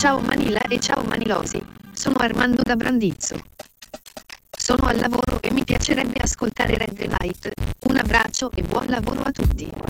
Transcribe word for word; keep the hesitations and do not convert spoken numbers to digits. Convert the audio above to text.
Ciao Manila e ciao Manilosi. Sono Armando da Brandizzo. Sono al lavoro e mi piacerebbe ascoltare Red Light. Un abbraccio e buon lavoro a tutti.